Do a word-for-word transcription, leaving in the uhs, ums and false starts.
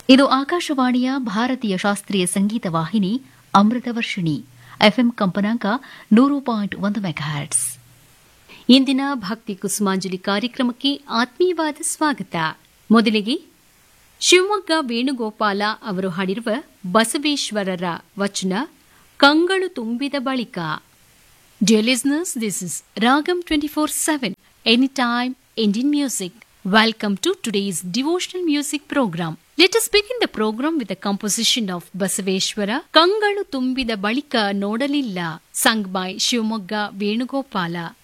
ಇದು ಆಕಾಶವಾಣಿಯ ಭಾರತೀಯ ಶಾಸ್ತ್ರೀಯ ಸಂಗೀತ ವಾಹಿನಿ ಅಮೃತವರ್ಷಿಣಿ ಎಫ್ಎಂ ಕಂಪನಾಂಕ ನೂರು ಪಾಯಿಂಟ್ ಒಂದು ಮೆಗಾಹರ್ಟ್ಸ್. ಇಂದಿನ ಭಕ್ತಿ ಕುಸುಮಾಂಜಲಿ ಕಾರ್ಯಕ್ರಮಕ್ಕೆ ಆತ್ಮೀಯವಾದ ಸ್ವಾಗತ. ಮೊದಲಿಗೆ ಶಿವಮೊಗ್ಗ ವೇಣುಗೋಪಾಲ ಅವರು ಹಾಡಿರುವ ಬಸವೇಶ್ವರರ ವಚನ ಕಂಗಳು ತುಂಬಿದ ಬಳಿಕ. Dear listeners, this is Ragam twenty-four seven, anytime Indian music. Welcome to today's devotional music program. Let us begin the program with a composition of Basaveshwara, Kangalu Tumbida Balika Nodalilla, sung by Shivamogga Venugopala.